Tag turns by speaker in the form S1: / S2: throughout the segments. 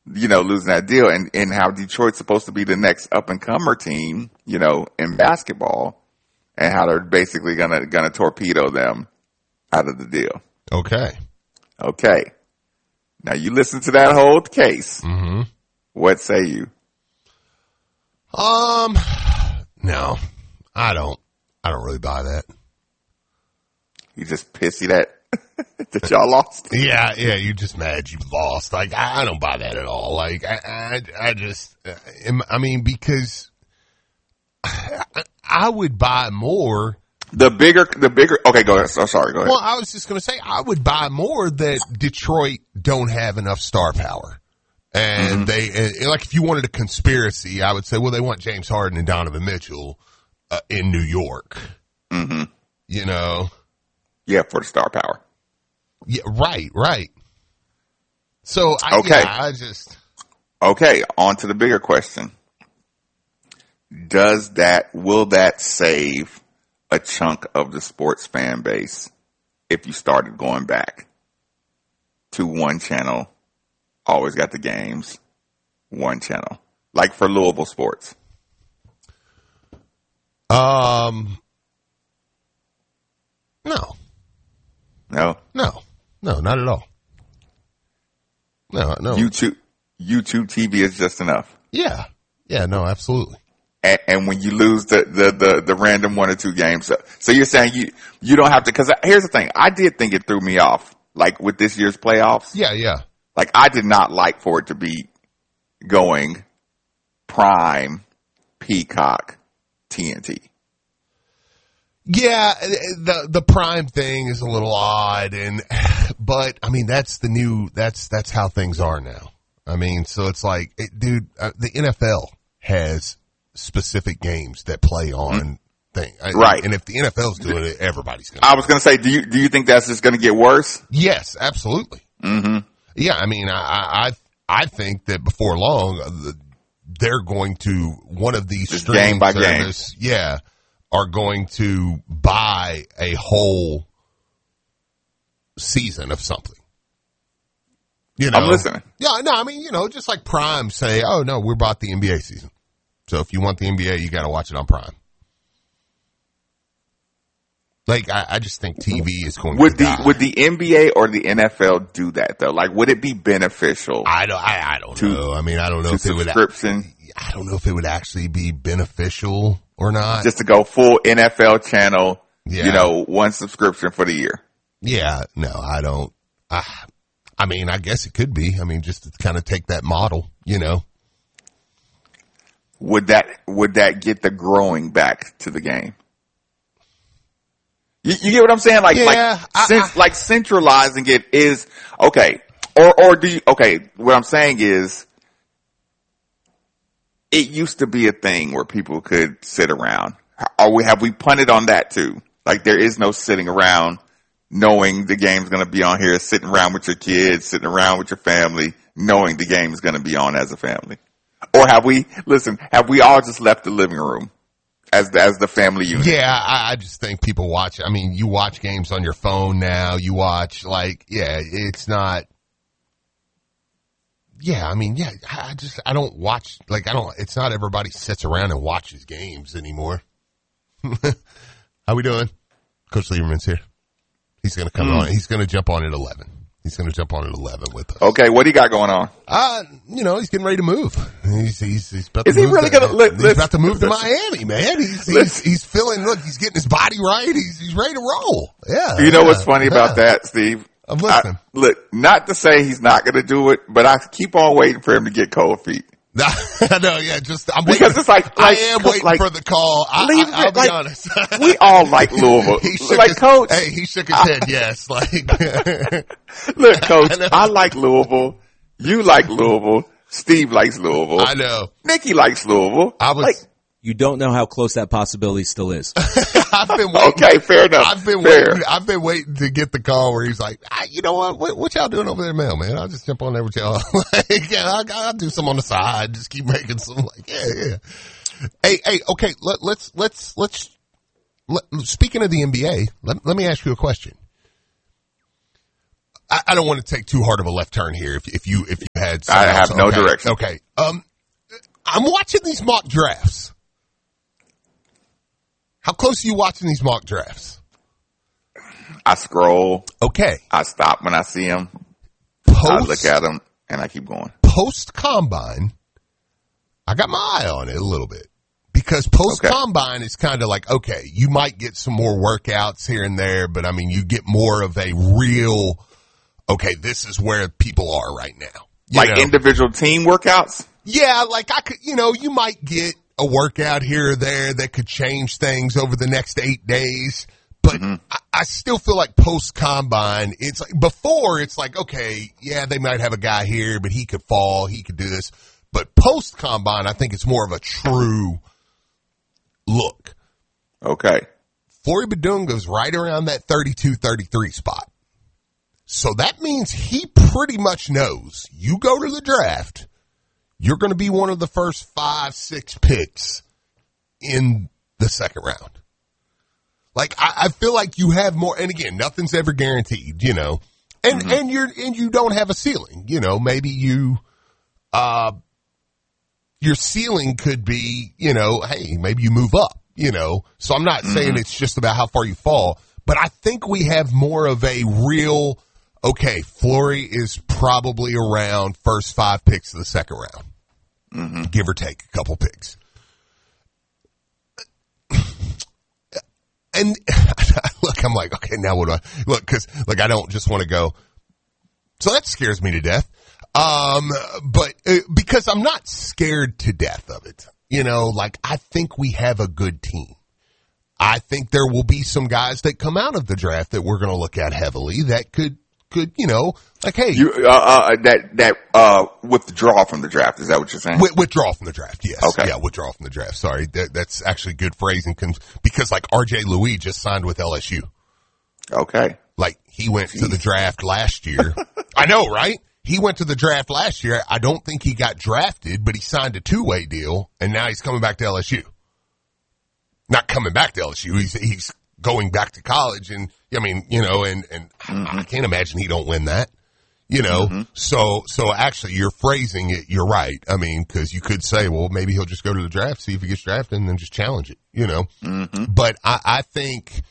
S1: losing that deal, and how Detroit's supposed to be the next up and comer team, in basketball, and how they're basically gonna torpedo them out of the deal. Okay. Now you listen to that whole case.
S2: Mm-hmm.
S1: What say you?
S2: No, I don't really buy that.
S1: You just pissy that y'all lost?
S2: Yeah, you're just mad you lost. Like, I don't buy that at all. Like, I just, because I would buy more.
S1: The bigger, okay, go ahead. So sorry, go ahead.
S2: Well, I was just going to say, I would buy more that Detroit don't have enough star power. And like, if you wanted a conspiracy, I would say, well, they want James Harden and Donovan Mitchell in New York.
S1: Mm-hmm.
S2: Yeah,
S1: for the star power.
S2: Yeah, right. So,
S1: Okay, on to the bigger question. Will that save a chunk of the sports fan base if you started going back to one channel, always got the games, one channel, like for Louisville sports? No,
S2: not at all. No.
S1: YouTube TV is just enough.
S2: Yeah, no, absolutely.
S1: And when you lose the random 1 or 2 games, so you're saying you don't have to, because here's the thing, I did think it threw me off, like with this year's playoffs.
S2: Yeah.
S1: Like, I did not like for it to be going Prime, Peacock, TNT.
S2: Yeah, the Prime thing is a little odd, but I mean, that's how things are now. I mean, so it's like, dude, the NFL has specific games that play on thing.
S1: Right.
S2: And if the NFL's doing it, everybody's going to.
S1: I was going to say, do you think that's just going to get worse?
S2: Yes, absolutely.
S1: Mm-hmm.
S2: Yeah, I mean, I think that before long, they're going to, one of these
S1: just
S2: streaming
S1: game by
S2: service,
S1: game.
S2: are going to buy a whole season of something.
S1: I'm listening.
S2: Yeah, no, I mean, just like Prime say, oh no, we bought the NBA season. So if you want the NBA, you got to watch it on Prime. Like, I just think TV is going to die.
S1: Would the NBA or the NFL do that though? Like, would it be beneficial?
S2: I don't know. I mean, I don't know if it would. I don't know if it would actually be beneficial or not.
S1: Just to go full NFL channel,
S2: yeah.
S1: One subscription for the year.
S2: Yeah, no, I don't. I mean, I guess it could be. I mean, just to kind of take that model,
S1: Would that get the growing back to the game? You get what I'm saying? Like,
S2: yeah,
S1: like centralizing it is okay. Or do you, okay, what I'm saying is, it used to be a thing where people could sit around. Have we punted on that too? Like, there is no sitting around knowing the game's going to be on here, sitting around with your kids, sitting around with your family, knowing the game is going to be on as a family. Or have we all just left the living room as the family unit?
S2: Yeah, I just think people watch. I mean, you watch games on your phone now. You watch, it's not. Yeah, I mean, yeah, I don't watch, it's not everybody sits around and watches games anymore. How we doing? Coach Lieberman's here. He's going to come on. He's going to jump on at 11. He's going to jump on at 11 with us.
S1: Okay, what do you got going on?
S2: He's getting ready to move. He's about
S1: to move.
S2: He's about to move to Miami, man. He's feeling, look, he's getting his body right. He's ready to roll. Yeah.
S1: You know what's funny about that, Steve?
S2: I'm listening.
S1: Look, not to say he's not going to do it, but I keep on waiting for him to get cold feet.
S2: No, yeah, I'm waiting.
S1: Because it's like
S2: I am waiting for the call. I'll be honest.
S1: We all like Louisville.
S2: He shook his head, yes.
S1: Look, Coach, I like Louisville. You like Louisville. Steve likes Louisville.
S2: I know.
S1: Nikki likes Louisville.
S3: You don't know how close that possibility still is.
S2: I've been waiting.
S1: Okay, fair enough.
S2: I've been waiting to get the call where he's like, you know what y'all doing over there, man? I'll just jump on there with y'all. I'll do some on the side. Just keep making some. Yeah. Hey, okay. Let's. Speaking of the NBA, let me ask you a question. I don't want to take too hard of a left turn here. If you had,
S1: I have no direction.
S2: Okay. I'm watching these mock drafts. How close are you watching these mock drafts?
S1: I scroll.
S2: Okay.
S1: I stop when I see them. I look at them and I keep going.
S2: Post combine, I got my eye on it a little bit because post combine is kind of like, okay, you might get some more workouts here and there, but I mean, you get more of a real, okay, this is where people are right now.
S1: Like individual team workouts?
S2: Yeah, like you might get a workout here or there that could change things over the next 8 days. But I still feel like post combine, it's like before it's like, okay, yeah, they might have a guy here, but he could fall, he could do this. But post combine, I think it's more of a true look.
S1: Okay.
S2: Flory Badunga's right around that 32-33 spot. So that means he pretty much knows you go to the draft, you're going to be one of the first 5-6 picks in the second round. Like, I feel like you have more, and again, nothing's ever guaranteed, and you don't have a ceiling, maybe your ceiling could be, hey, maybe you move up, so I'm not saying it's just about how far you fall, but I think we have more of a real, okay, Flory is probably around first 5 picks of the second round, give or take a couple picks. And look, I'm like, okay, now what do I look? Cause like, I don't just want to go. So that scares me to death. But because I'm not scared to death of it, like I think we have a good team. I think there will be some guys that come out of the draft that we're going to look at heavily that could, like, hey,
S1: withdraw from the draft. Is that what you're saying?
S2: Withdraw from the draft. Yes.
S1: Okay.
S2: Yeah. Withdraw from the draft. Sorry. That's actually good phrasing because like RJ Louis just signed with LSU.
S1: Okay.
S2: Like he went to the draft last year. I know, right? He went to the draft last year. I don't think he got drafted, but he signed a 2-way deal and now he's coming back to LSU. Not coming back to LSU. He's going back to college and I mean, I can't imagine he don't win that, so actually you're phrasing it. You're right. I mean, cause you could say, well, maybe he'll just go to the draft, see if he gets drafted and then just challenge it, but I think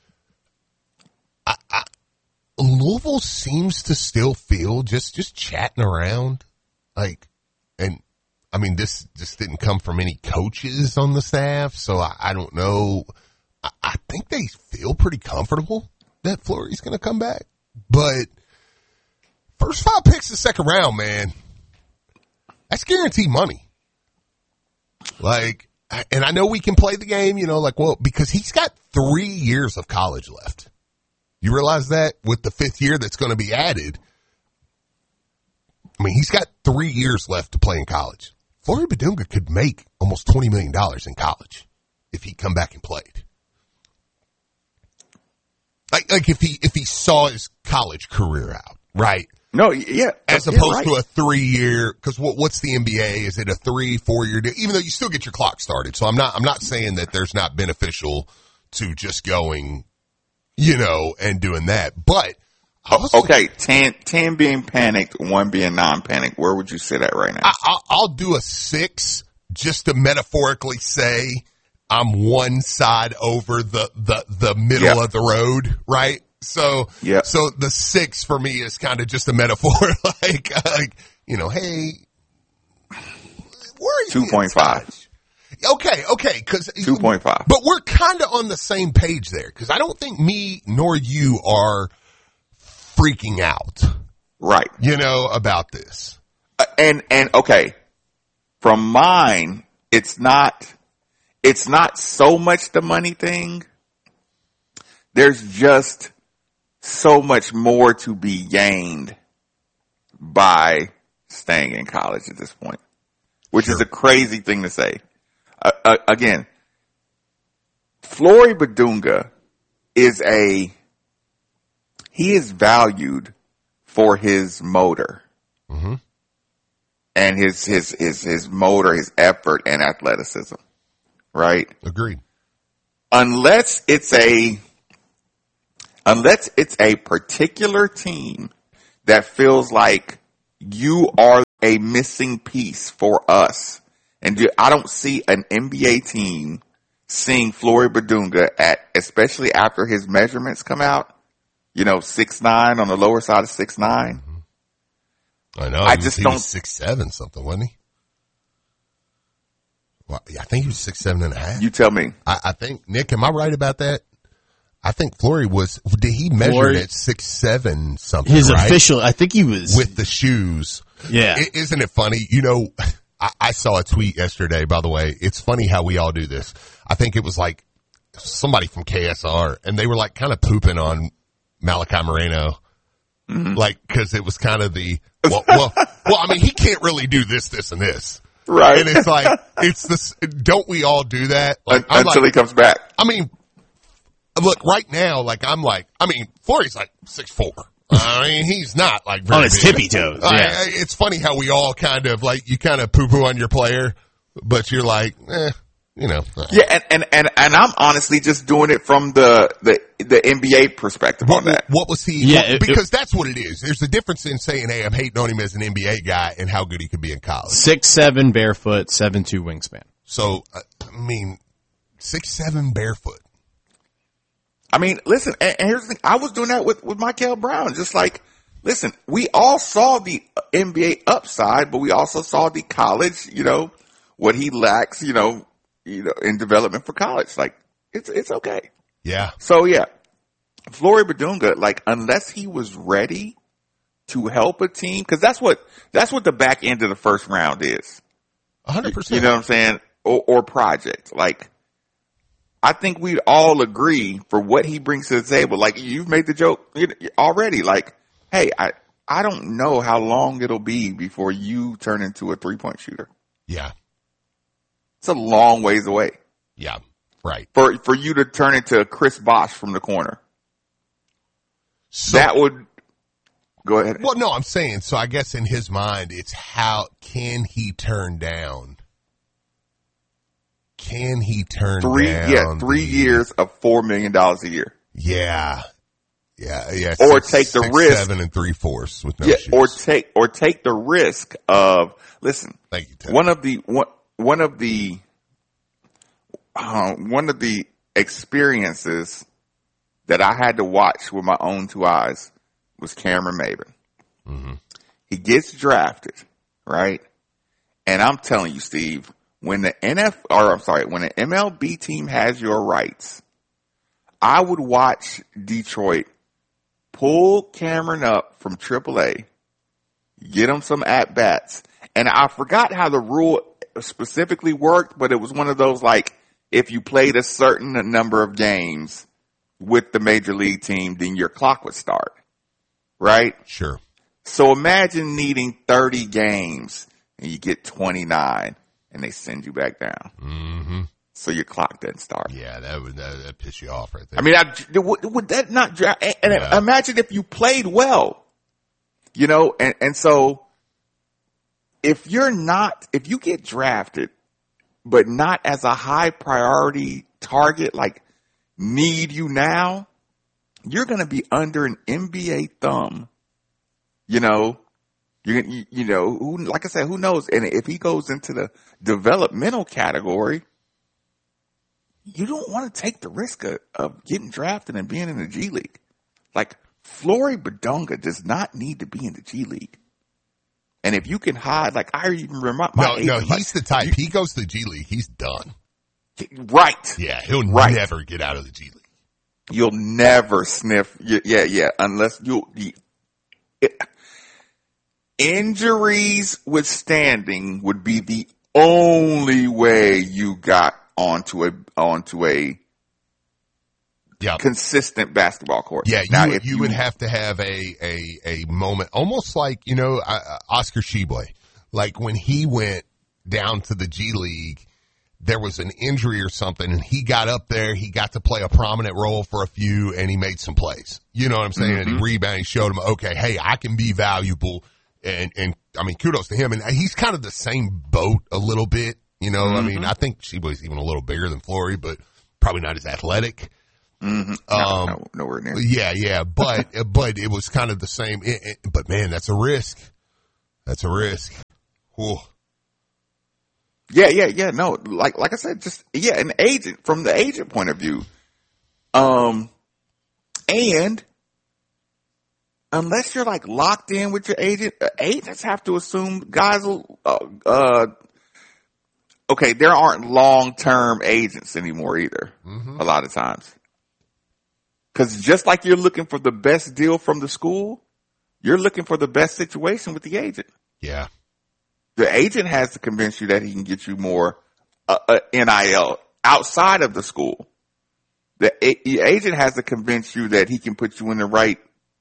S2: Louisville seems to still feel just chatting around like, and I mean, this just didn't come from any coaches on the staff. So I don't know. I think they feel pretty comfortable that Flory's going to come back. But first 5 picks the second round, man, that's guaranteed money. Like, and I know we can play the game, because he's got 3 years of college left. You realize that with the 5th year that's going to be added? I mean, he's got 3 years left to play in college. Flory Badunga could make almost $20 million in college if he come back and played. Like if he saw his college career out, right?
S1: No, yeah.
S2: As opposed to a 3-year, because what's the NBA? Is it a 3-4 year deal? Even though you still get your clock started. So I'm not saying that there's not beneficial to just going, and doing that. But
S1: okay, 10 being panicked, 1 being non-panicked. Where would you sit at right now?
S2: I'll do a 6 just to metaphorically say I'm one side over the middle of the road, right? So the 6 for me is kind of just a metaphor, like, hey, where are you?
S1: 2.5.
S2: Okay, because
S1: 2.5.
S2: But we're kind of on the same page there, because I don't think me nor you are freaking out,
S1: right?
S2: About this.
S1: And okay, from mine, it's not so much the money thing. There's just so much more to be gained by staying in college at this point, which is a crazy thing to say. Again, Flory Badunga he is valued for his motor. And his motor, his effort and athleticism. Right?
S2: Agreed.
S1: Unless it's a particular team that feels like you are a missing piece for us. And I don't see an NBA team seeing Flory Bidunga especially after his measurements come out, 6'9" on the lower side of 6'9".
S2: I know.
S1: I
S2: he
S1: just
S2: was
S1: don't.
S2: 6'7" something, wasn't he? Well, yeah, I think he was 6'7.5".
S1: You tell me.
S2: I think, Nick, am I right about that? I think Flory did he measure at 6'7" something,
S4: his
S2: right?
S4: official, I think he was.
S2: With the shoes.
S4: Yeah.
S2: Isn't it funny? I saw a tweet yesterday, by the way. It's funny how we all do this. I think it was like somebody from KSR, and they were like kind of pooping on Malachi Moreno.
S1: Mm-hmm.
S2: Like, cause it was kind of well, I mean, he can't really do this, and this.
S1: Right.
S2: And it's like, don't we all do that? Like,
S1: Until he comes back.
S2: I mean, look, right now, Flory's like 6'4". I mean, he's not like very
S4: on his
S2: big.
S4: tippy toes. Yeah.
S2: It's funny how we all kind of you kind of poo-poo on your player, but you're like,
S1: Yeah, and I'm honestly just doing it from the NBA perspective on that.
S2: What was he?
S4: Yeah,
S2: because that's what it is. There's a difference in saying, hey, I'm hating on him as an NBA guy and how good he could be in college.
S4: 6'7" barefoot, 7'2" wingspan.
S2: So, 6'7" barefoot.
S1: I mean, listen, and here's the thing. I was doing that with Michael Brown. Just like, listen, we all saw the NBA upside, but we also saw the college, what he lacks, in development for college. Like, it's okay.
S2: Yeah.
S1: So, yeah, Flory Bidunga, unless he was ready to help a team, because that's what the back end of the first round is.
S2: 100%.
S1: You know what I'm saying? Or project. I think we'd all agree for what he brings to the table. You've made the joke already. Hey, I don't know how long it'll be before you turn into a 3-point shooter.
S2: Yeah.
S1: It's a long ways away.
S2: Yeah. Right.
S1: For you to turn into Chris Bosh from the corner.
S2: So,
S1: that would go ahead.
S2: Well, no, I'm saying, so I guess in his mind, it's how can he turn down? Can he turn down?
S1: 3 years of $4 million a year.
S2: Yeah. Yeah.
S1: Or take the risk.
S2: 7 3/4 with no shoes.
S1: Or take the risk of, listen.
S2: Thank you, Ted.
S1: One of the experiences that I had to watch with my own two eyes was Cameron Maybin.
S2: Mm-hmm.
S1: He gets drafted, right? And I'm telling you, Steve, when the MLB team has your rights, I would watch Detroit pull Cameron up from AAA, get him some at-bats. And I forgot how the rule specifically worked, but it was one of those if you played a certain number of games with the major league team, then your clock would start, right?
S2: Sure.
S1: So imagine needing 30 games and you get 29 and they send you back down.
S2: Mm-hmm.
S1: So your clock doesn't start.
S2: Yeah, that would piss you off right there.
S1: I mean, would that not draft? And imagine if you played well, and so if you get drafted, but not as a high priority target, need you now, you're going to be under an NBA thumb. Like I said, who knows? And if he goes into the developmental category, you don't want to take the risk of getting drafted and being in the G League. Flory Bidunga does not need to be in the G League. And if you can hide, I even remember my
S2: No, he's the type. He goes to the G League, he's done.
S1: Right.
S2: Yeah, he'll never get out of the G League.
S1: You'll never sniff. Yeah. Unless injuries withstanding would be the only way you got onto a consistent basketball court.
S2: Yeah,
S1: now,
S2: you would have to have a moment, almost like, Oscar Tshiebwe. When he went down to the G League, there was an injury or something, and he got up there, he got to play a prominent role for a few, and he made some plays. You know what I'm saying? Mm-hmm. And he rebounded, he showed him, okay, hey, I can be valuable, and I mean, kudos to him. And he's kind of the same boat a little bit, Mm-hmm. I mean, I think Tshiebwe's even a little bigger than Flory, but probably not as athletic.
S1: Nowhere near.
S2: Yeah. But it was kind of the same. But man, that's a risk. That's a risk. Whew.
S1: Yeah. No, like I said, an agent, from the agent point of view. And unless you're like locked in with your agent, agents have to assume guys will, okay, there aren't long-term agents anymore either. A lot of times. Cause just like you're looking for the best deal from the school, you're looking for the best situation with the agent.
S2: Yeah.
S1: The agent has to convince you that he can get you more NIL outside of the school. The agent has to convince you that he can put you in the right,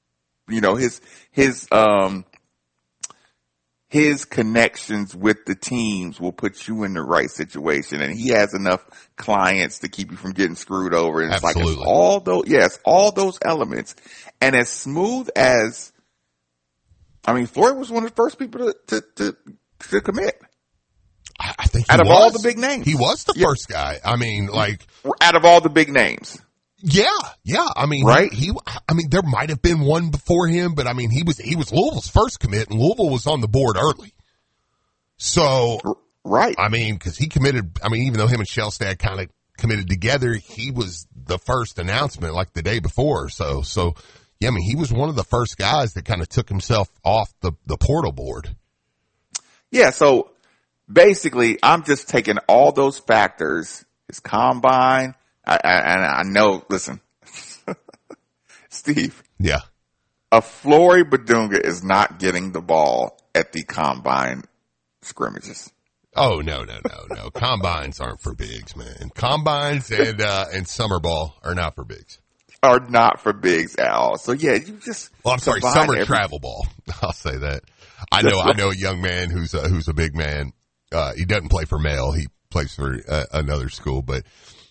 S1: his connections with the teams will put you in the right situation, and he has enough clients to keep you from getting screwed over. And it's
S2: Absolutely.
S1: like all those elements, and as smooth as, Floyd was one of the first people to commit.
S2: I think
S1: out of all the big names,
S2: he was the first guy.
S1: Out of all the big names.
S2: Yeah.
S1: Right?
S2: There might have been one before him, but he was Louisville's first commit, and Louisville was on the board early. So,
S1: right.
S2: Cause he committed, even though him and Shellstad kind of committed together, he was the first announcement like the day before. So, yeah, he was one of the first guys that kind of took himself off the portal board.
S1: Yeah. So basically I'm just taking all those factors, his combine, I know, listen, Steve.
S2: Yeah.
S1: A Flory Badunga is not getting the ball at the combine scrimmages.
S2: Oh, no. Combines aren't for bigs, man. Combines and summer ball are not for bigs.
S1: Are not for bigs at all. So yeah, you just.
S2: Well, I'm sorry, summer travel ball. I'll say that. I know a young man who's a big man. He doesn't play for Male. He plays for another school, but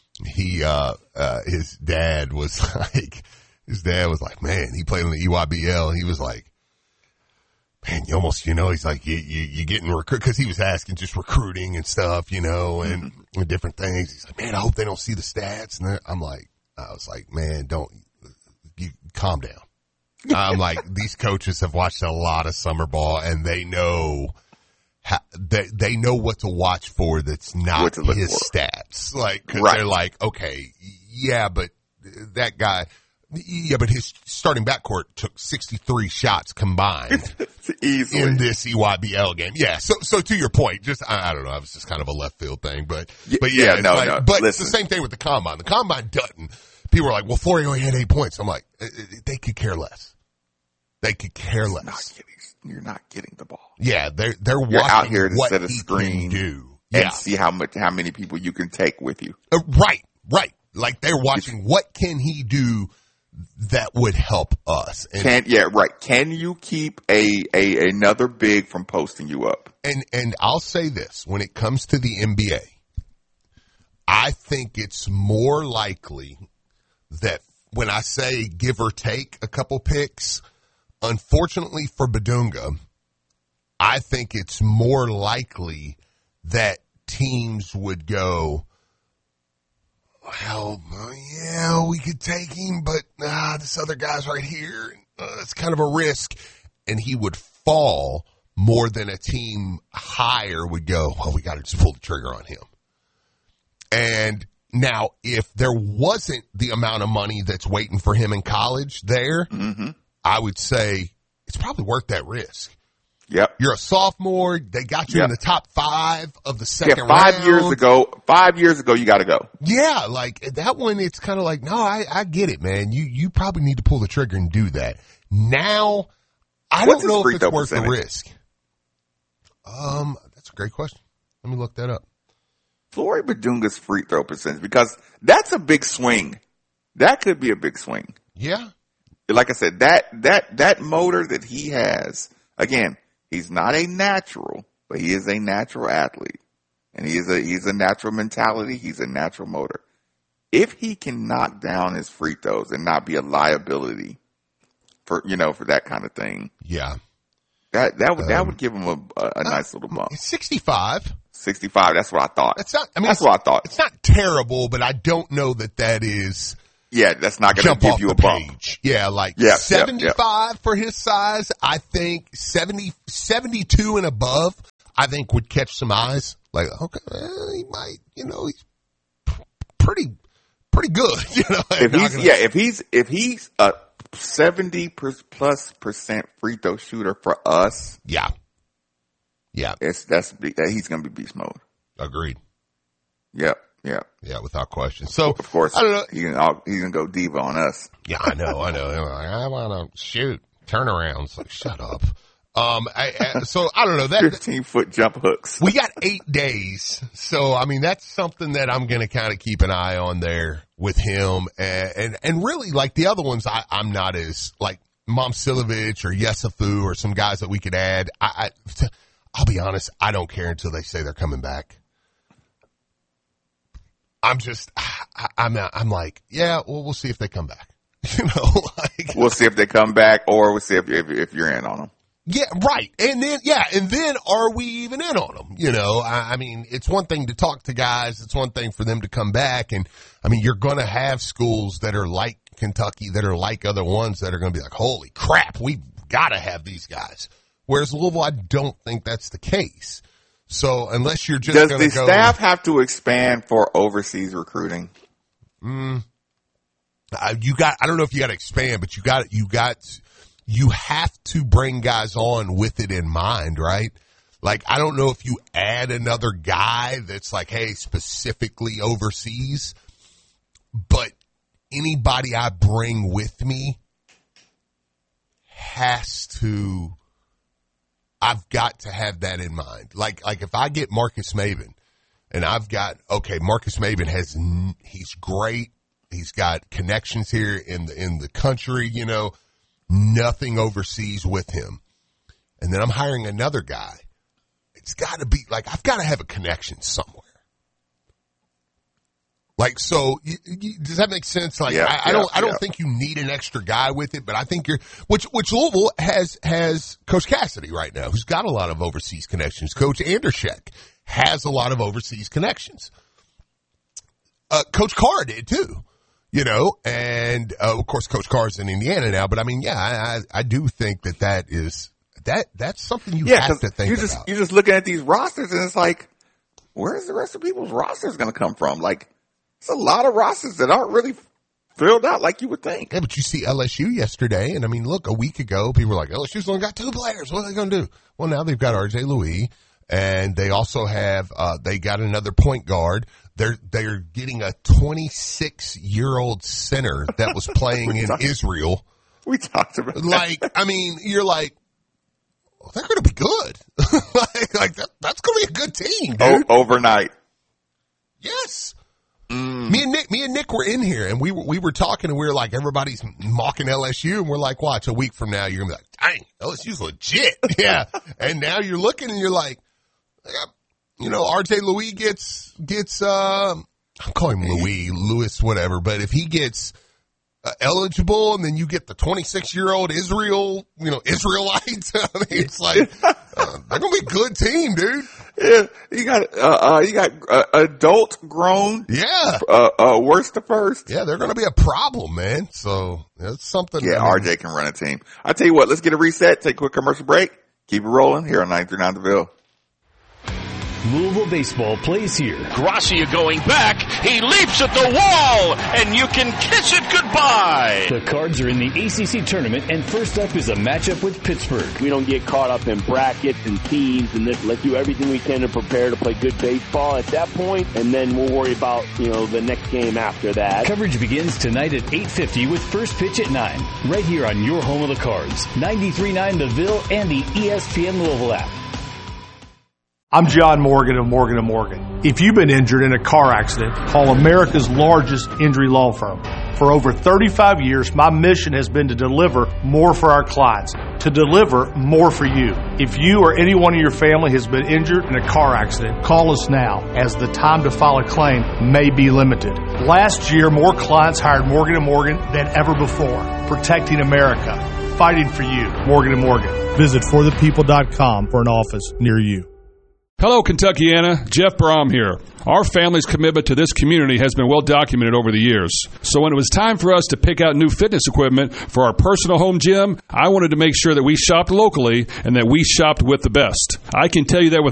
S2: his dad was like, man, he played on the EYBL, and he was like, man, you almost, he's like, you getting recruit, cause he was asking just recruiting and stuff, and different things. He's like, man, I hope they don't see the stats. And I was like, man, you calm down. I'm like, these coaches have watched a lot of summer ball, and they know they know what to watch for that's not his stats. Like, cause they're like, okay, yeah, but that guy, but his starting backcourt took 63 shots combined in this EYBL game. Yeah. So to your point, just, I don't know, it was just kind of a left field thing, but yeah, no. But it's the same thing with the combine. The combine doesn't. People are like, well, Flory only had 8 points. I'm like, they could care less. They could care less.
S1: You're not getting the ball.
S2: Yeah, they're
S1: You're
S2: watching
S1: out here to
S2: what
S1: set a
S2: he
S1: screen
S2: can do.
S1: and see how many people you can take with you.
S2: Right. Like they're watching what can he do that would help us. And,
S1: Can you keep another big from posting you up?
S2: And I'll say this, when it comes to the NBA, I think it's more likely that when I say give or take a couple picks, unfortunately for Badunga, I think it's more likely that teams would go, well, yeah, we could take him, but this other guy's right here. It's kind of a risk. And he would fall more than a team higher would go, well, we got to just pull the trigger on him. And now, if there wasn't the amount of money that's waiting for him in college there, I would say it's probably worth that risk.
S1: Yep.
S2: You're a sophomore. They got you in the top 5 of the second round.
S1: 5 years ago, you got to go.
S2: Yeah, like that one, it's kind of like, no, I get it, man. You probably need to pull the trigger and do that. Now, I don't know if it's worth the risk. That's a great question. Let me look that up.
S1: Flory Badunga's free throw percentage, because that's a big swing. That could be a big swing.
S2: Yeah.
S1: Like I said, that motor that he has, again, he's not a natural, but he is a natural athlete. And he's a natural mentality. He's a natural motor. If he can knock down his free throws and not be a liability for that kind of thing.
S2: Yeah.
S1: That would give him a nice little bump.
S2: It's 65.
S1: 65. That's what I thought.
S2: It's not,
S1: that's what I thought.
S2: It's not terrible, but I don't know that is,
S1: that's not going to
S2: jump
S1: give
S2: off
S1: you
S2: the
S1: a bump.
S2: page. Yeah, like
S1: Yeah,
S2: 75 for his size. I think 72 and above, I think would catch some eyes. Like, okay, he might, he's pretty good.
S1: If he's a 70+% free throw shooter for us,
S2: yeah,
S1: he's going to be beast mode.
S2: Agreed.
S1: Yeah,
S2: without question. So
S1: of course,
S2: I don't know.
S1: He's going to go diva on us.
S2: Yeah, I know. Like, I want to shoot turnarounds. Like, shut up. So I don't know that
S1: 15-foot jump hooks.
S2: We got 8 days. So, I mean, that's something that I'm going to kind of keep an eye on there with him. And really, like the other ones, I'm not as like Momcilovic or Yesufu or some guys that we could add. I'll be honest. I don't care until they say they're coming back. I'm like, yeah, well, we'll see if they come back.
S1: We'll see if they come back, or we'll see if you're in on them.
S2: Yeah, right. And then are we even in on them? I mean, it's one thing to talk to guys. It's one thing for them to come back. And I mean, you're going to have schools that are like Kentucky, that are like other ones that are going to be like, holy crap, we've got to have these guys. Whereas Louisville, I don't think that's the case. So unless you're just going to go.
S1: Does the staff have to expand for overseas recruiting?
S2: I don't know if you got to expand, but you have to bring guys on with it in mind, right? Like, I don't know if you add another guy that's like, hey, specifically overseas, but anybody I bring with me I've got to have that in mind. Like if I get Marcus Maven and Marcus Maven he's great. He's got connections here in the country, nothing overseas with him. And then I'm hiring another guy. It's got to be like, I've got to have a connection somewhere. Like, so does that make sense? Like, yeah, I don't think you need an extra guy with it, but I think which Louisville has Coach Cassidy right now, who's got a lot of overseas connections. Coach Andershek has a lot of overseas connections. Coach Carr did too. And of course, Coach Carr's in Indiana now. But I mean, I do think that's something you have to think about.
S1: You're just looking at these rosters, and it's like, where's the rest of people's rosters going to come from? Like, it's a lot of rosters that aren't really filled out like you would think.
S2: Yeah, but you see LSU yesterday, and I mean, look, a week ago, people were like, LSU's only got 2 players. What are they going to do? Well, now they've got RJ Louis, and they also have they got another point guard. They're getting a 26-year-old center that was playing in Israel.
S1: We talked about that.
S2: Like, I mean, you're like, well, they're going to be good. like that's going to be a good team, dude.
S1: Overnight.
S2: Yes. Me and Nick were in here, and we were talking, and we were like, everybody's mocking LSU, and we're like, watch, a week from now, you're gonna be like, dang, LSU's legit. Yeah. And now you're looking, and you're like, RJ Louis gets I'm calling him Lewis, whatever, but if he gets eligible, and then you get the 26-year-old Israelites, I mean, it's like, they're gonna be a good team, dude.
S1: Yeah, you got adult grown.
S2: Yeah.
S1: Worst to first.
S2: Yeah, they're going to be a problem, man. So that's something.
S1: Yeah, RJ can run a team. I tell you what, let's get a reset, take a quick commercial break, keep it rolling here on 93.9 The Ville.
S5: Louisville baseball plays here.
S6: Gracia going back. He leaps at the wall, and you can kiss it goodbye.
S5: The Cards are in the ACC tournament, and first up is a matchup with Pittsburgh.
S7: We don't get caught up in brackets and teams, and let's do everything we can to prepare to play good baseball at that point, and then we'll worry about, the next game after that.
S5: Coverage begins tonight at 8:50 with first pitch at 9, right here on your home of the Cards, 93.9 The Ville and the ESPN Louisville app.
S8: I'm John Morgan of Morgan & Morgan. If you've been injured in a car accident, call America's largest injury law firm. For over 35 years, my mission has been to deliver more for our clients, to deliver more for you. If you or anyone in your family has been injured in a car accident, call us now, as the time to file a claim may be limited. Last year, more clients hired Morgan & Morgan than ever before, protecting America, fighting for you. Morgan & Morgan. Visit forthepeople.com for an office near you.
S9: Hello, Kentuckiana. Jeff Brom here. Our family's commitment to this community has been well documented over the years. So when it was time for us to pick out new fitness equipment for our personal home gym, I wanted to make sure that we shopped locally and that we shopped with the best. I can tell you that with